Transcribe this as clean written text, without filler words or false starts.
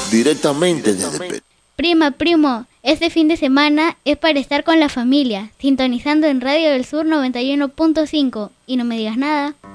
directamente desde Perú. Prima, primo, este fin de semana es para estar con la familia, sintonizando en Radio del Sur 91.5. Y no me digas nada.